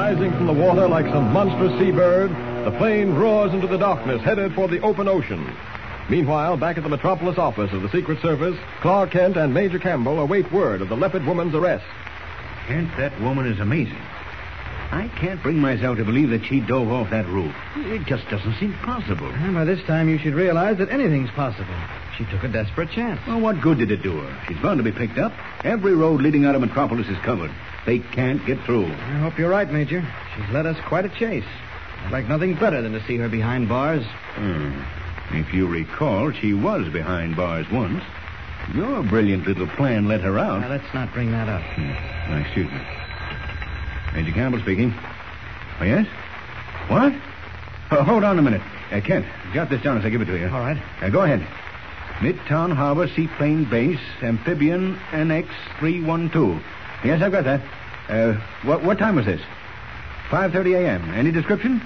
Rising from the water like some monstrous seabird, the plane roars into the darkness, headed for the open ocean. Meanwhile, back at the Metropolis office of the Secret Service, Clark Kent and Major Campbell await word of the leopard woman's arrest. Kent, that woman is amazing. I can't bring myself to believe that she dove off that roof. It just doesn't seem possible. And by this time, you should realize that anything's possible. She took a desperate chance. Well, what good did it do her? She's bound to be picked up. Every road leading out of Metropolis is covered. They can't get through. I hope you're right, Major. She's led us quite a chase. I'd like nothing better than to see her behind bars. If you recall, she was behind bars once. Your brilliant little plan let her out. Now, let's not bring that up. Excuse me. Major Campbell speaking. Oh, yes? What? Oh, hold on a minute. Kent, jot this down as I give it to you. All right. Go ahead. Midtown Harbor Seaplane Base, Amphibian NX-312. Yes, I've got that. What time was this? 5:30 a.m. Any description?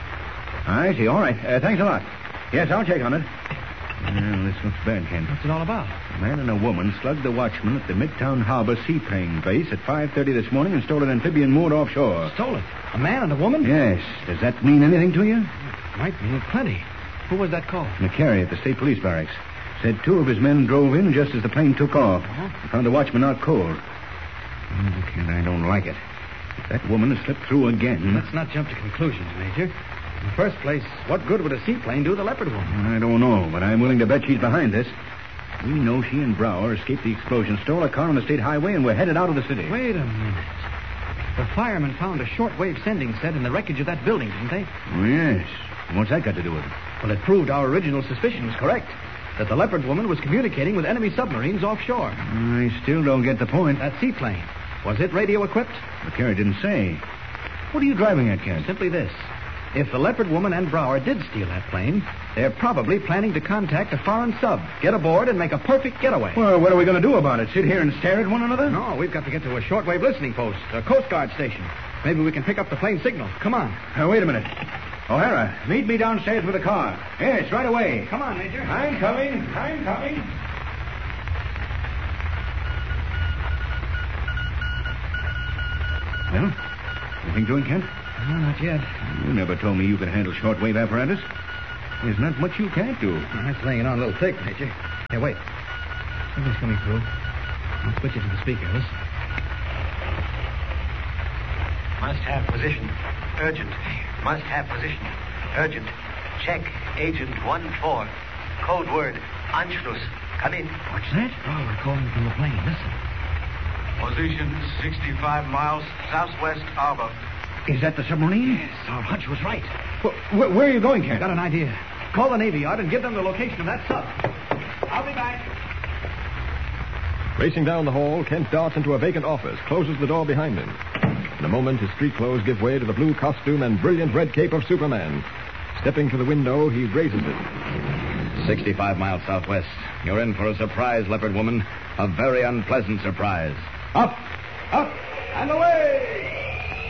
I see. All right. Thanks a lot. Yes, I'll check on it. This looks bad, Kent. What's it all about? A man and a woman slugged the watchman at the Midtown Harbor Seaplane Base at 5:30 this morning and stole an amphibian moored offshore. Stole it? A man and a woman? Yes. Does that mean anything to you? Might mean plenty. Who was that call? McCary at the State Police Barracks. Said two of his men drove in just as the plane took off. They found the watchman out cold. Kent, I don't like it. If that woman has slipped through again... Let's not jump to conclusions, Major. In the first place, what good would a seaplane do the leopard woman? I don't know, but I'm willing to bet she's behind this. We know she and Brower escaped the explosion, stole a car on the state highway, and were headed out of the city. Wait a minute. The firemen found a shortwave sending set in the wreckage of that building, didn't they? Oh, yes. What's that got to do with it? Well, it proved our original suspicion was correct. That the leopard woman was communicating with enemy submarines offshore. I still don't get the point. That seaplane. Was it radio equipped? McCary didn't say. What are you driving at, Kent? Simply this. If the leopard woman and Brower did steal that plane, they're probably planning to contact a foreign sub, get aboard, and make a perfect getaway. Well, what are we going to do about it? Sit here and stare at one another? No, we've got to get to a shortwave listening post, a Coast Guard station. Maybe we can pick up the plane signal. Come on. Wait a minute. O'Hara, meet me downstairs with the car. Yes, right away. Come on, Major. I'm coming. Well, anything doing, Kent? No, not yet. You never told me you could handle shortwave apparatus. There's not much you can't do. That's laying it on a little thick, Major. Hey, wait. Something's coming through. I'll switch it to the speaker. Listen. Must have position. Urgent. Must have position. Urgent. Check. Agent 1-4. Code word. Anschluss. Come in. What's that? Oh, we're calling from the plane. Listen. Position 65 miles southwest harbor. Is that the submarine? Yes, our hunch was right. Well, where are you going, Kent? Got an idea. Call the Navy Yard and give them the location of that sub. I'll be back. Racing down the hall, Kent darts into a vacant office, closes the door behind him. In a moment, his street clothes give way to the blue costume and brilliant red cape of Superman. Stepping to the window, he raises it. 65 miles southwest. You're in for a surprise, leopard woman. A very unpleasant surprise. Up, and away!